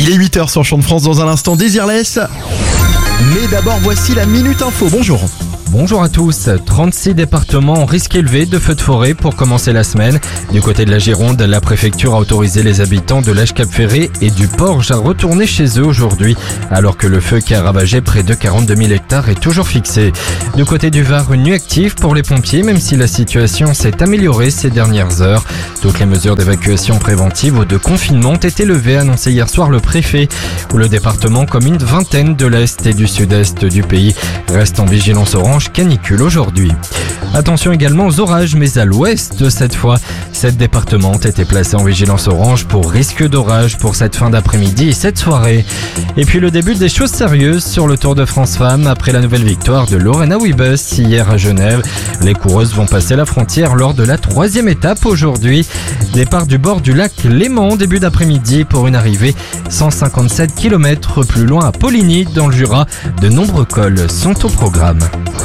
Il est 8h sur Champ de France dans un instant, Désirless. Mais d'abord, voici la Minute Info. Bonjour. Bonjour à tous. 36 départements en risque élevé de feux de forêt pour commencer la semaine. Du côté de la Gironde, la préfecture a autorisé les habitants de l'Èche-Cap-Ferré et du Porge à retourner chez eux aujourd'hui, alors que le feu qui a ravagé près de 42 000 hectares est toujours fixé. Du côté du Var, une nuit active pour les pompiers, même si la situation s'est améliorée ces dernières heures. Toutes les mesures d'évacuation préventive ou de confinement ont été levées, a annoncé hier soir le préfet. Le département, comme une vingtaine de l'Est et du Sud-Est du pays, reste en vigilance orange canicule aujourd'hui. Attention également aux orages, mais à l'ouest cette fois. 7 départements ont été placés en vigilance orange pour risque d'orage pour cette fin d'après-midi et cette soirée. Et puis le début des choses sérieuses sur le Tour de France Femmes après la nouvelle victoire de Lorena Wiebes hier à Genève. Les coureuses vont passer la frontière lors de la 3e étape aujourd'hui. Départ du bord du lac Léman début d'après-midi pour une arrivée 157 km plus loin à Poligny dans le Jura. De nombreux cols sont au programme.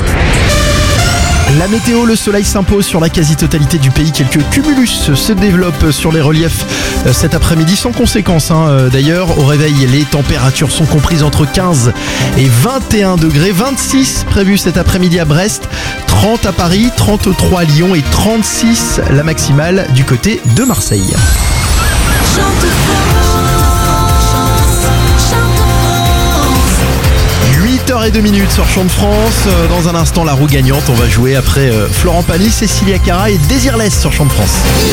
La météo, le soleil s'impose sur la quasi-totalité du pays. Quelques cumulus se développent sur les reliefs cet après-midi sans conséquence. D'ailleurs, au réveil, les températures sont comprises entre 15 et 21 degrés. 26 prévus cet après-midi à Brest, 30 à Paris, 33 à Lyon et 36 la maximale du côté de Marseille. 8h02 sur Champ de France. Dans un instant, la roue gagnante. On va jouer après Florent Pagny, Cécilia Cara et Désirless sur Champ de France.